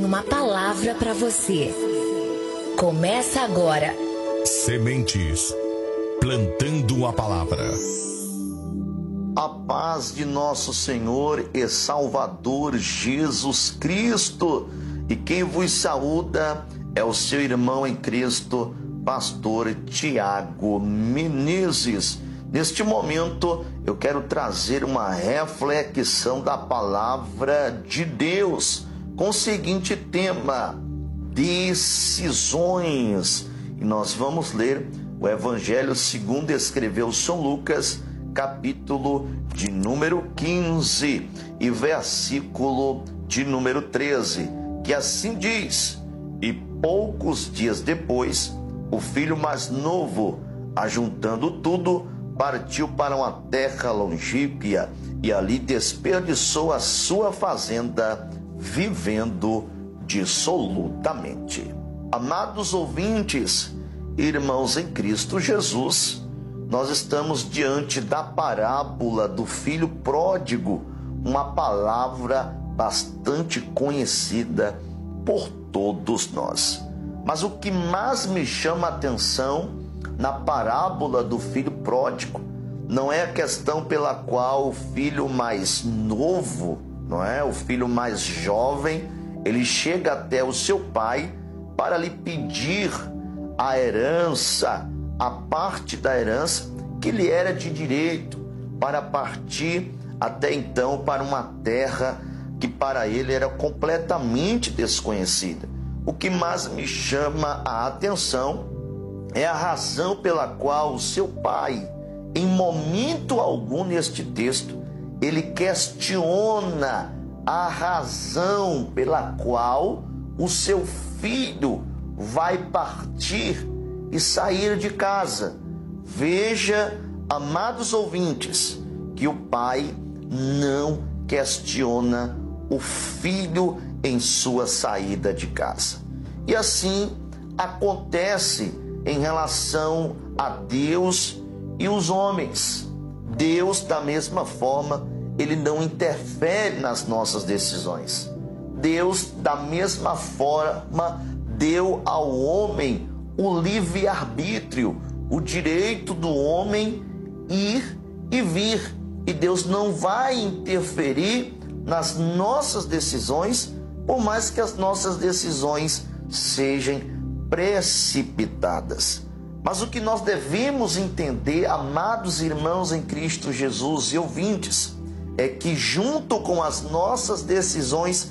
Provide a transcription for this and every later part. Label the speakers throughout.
Speaker 1: uma palavra para você. Começa agora.
Speaker 2: Sementes, plantando a palavra.
Speaker 3: A paz de nosso Senhor e Salvador Jesus Cristo. E quem vos saúda é o seu irmão em Cristo, pastor Tiago Menezes. Neste momento eu quero trazer uma reflexão da palavra de Deus com o seguinte tema: decisões. E nós vamos ler o Evangelho segundo escreveu São Lucas, capítulo de número 15 e versículo de número 13, que assim diz: e poucos dias depois, o filho mais novo, ajuntando tudo, partiu para uma terra longínqua e ali desperdiçou a sua fazenda, vivendo dissolutamente. Amados ouvintes, irmãos em Cristo Jesus, nós estamos diante da parábola do filho pródigo, uma palavra bastante conhecida por todos nós. Mas o que mais me chama a atenção na parábola do filho pródigo não é a questão pela qual o filho mais novo, não é, o filho mais jovem, ele chega até o seu pai para lhe pedir a herança, a parte da herança que lhe era de direito, para partir até então para uma terra que para ele era completamente desconhecida. O que mais me chama a atenção é a razão pela qual o seu pai, em momento algum neste texto, ele questiona a razão pela qual o seu filho vai partir e sair de casa. Veja, amados ouvintes, que o pai não questiona o filho em sua saída de casa. E assim acontece em relação a Deus e os homens. Deus, da mesma forma, ele não interfere nas nossas decisões. Deus, da mesma forma, deu ao homem o livre-arbítrio, o direito do homem ir e vir. E Deus não vai interferir nas nossas decisões, por mais que as nossas decisões sejam precipitadas. Mas o que nós devemos entender, amados irmãos em Cristo Jesus e ouvintes, é que junto com as nossas decisões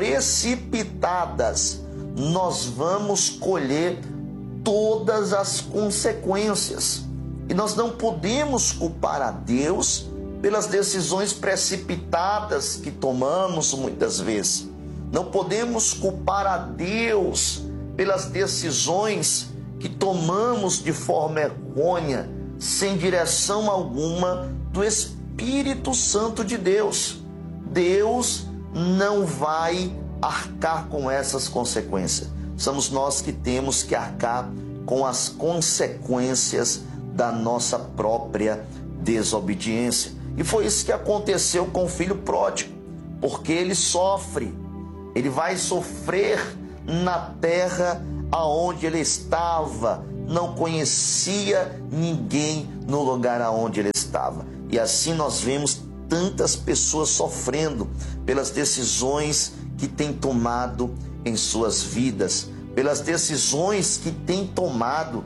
Speaker 3: precipitadas, nós vamos colher todas as consequências. E nós não podemos culpar a Deus pelas decisões precipitadas que tomamos muitas vezes. Não podemos culpar a Deus pelas decisões que tomamos de forma errônea, sem direção alguma do Espírito Santo de Deus. Deus não vai arcar com essas consequências. Somos nós que temos que arcar com as consequências da nossa própria desobediência. E foi isso que aconteceu com o filho pródigo, porque ele sofre, ele vai sofrer na terra aonde ele estava, não conhecia ninguém no lugar aonde ele estava. E assim nós vemos tantas pessoas sofrendo pelas decisões que têm tomado em suas vidas, pelas decisões que têm tomado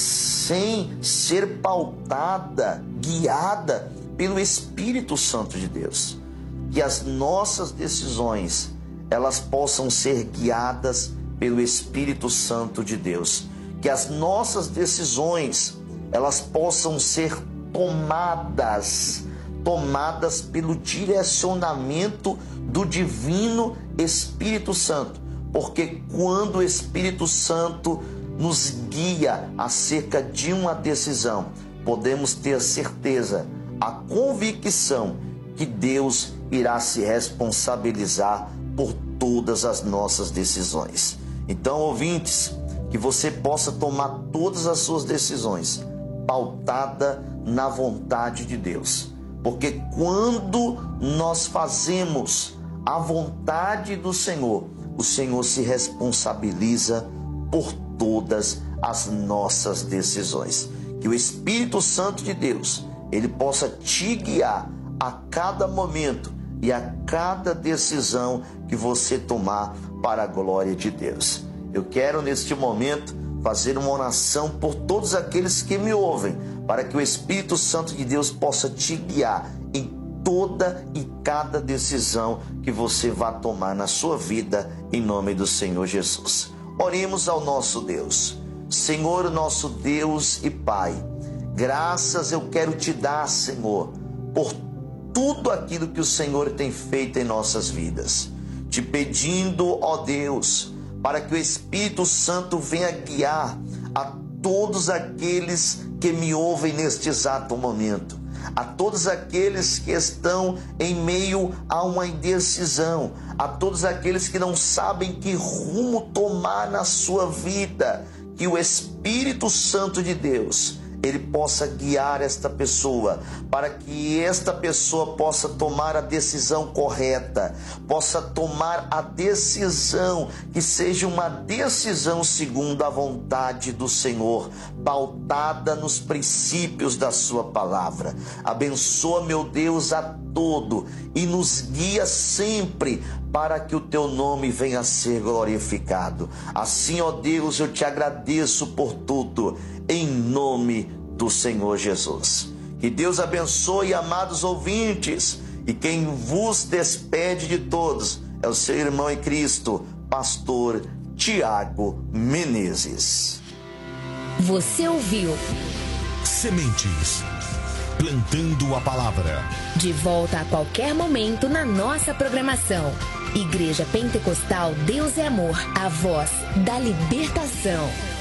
Speaker 3: sem ser pautada, guiada pelo Espírito Santo de Deus. Que as nossas decisões, elas possam ser guiadas pelo Espírito Santo de Deus. Que as nossas decisões, elas possam ser tomadas pelo direcionamento do divino Espírito Santo. Porque quando o Espírito Santo nos guia acerca de uma decisão, podemos ter a certeza, a convicção que Deus irá se responsabilizar por todas as nossas decisões. Então, ouvintes, que você possa tomar todas as suas decisões pautada na vontade de Deus. Porque quando nós fazemos a vontade do Senhor, o Senhor se responsabiliza por todas as nossas decisões. Que o Espírito Santo de Deus, ele possa te guiar a cada momento e a cada decisão que você tomar para a glória de Deus. Eu quero neste momento fazer uma oração por todos aqueles que me ouvem, para que o Espírito Santo de Deus possa te guiar em toda e cada decisão que você vai tomar na sua vida, em nome do Senhor Jesus. Oremos ao nosso Deus. Senhor, nosso Deus e Pai, graças eu quero te dar, Senhor, por tudo aquilo que o Senhor tem feito em nossas vidas. Te pedindo, ó Deus, para que o Espírito Santo venha guiar a todos aqueles que me ouvem neste exato momento, a todos aqueles que estão em meio a uma indecisão, a todos aqueles que não sabem que rumo tomar na sua vida, que o Espírito Santo de Deus, ele possa guiar esta pessoa, para que esta pessoa possa tomar a decisão correta, possa tomar a decisão que seja uma decisão segundo a vontade do Senhor, pautada nos princípios da sua palavra. Abençoa, meu Deus, a todo e nos guia sempre para que o teu nome venha a ser glorificado. Assim, ó Deus, eu te agradeço por tudo, em nome do Senhor Jesus. Que Deus abençoe, amados ouvintes, e quem vos despede de todos é o seu irmão em Cristo, pastor Tiago Menezes.
Speaker 1: Você ouviu
Speaker 2: Sementes, plantando a palavra.
Speaker 1: De volta a qualquer momento na nossa programação. Igreja Pentecostal Deus é Amor, a voz da libertação.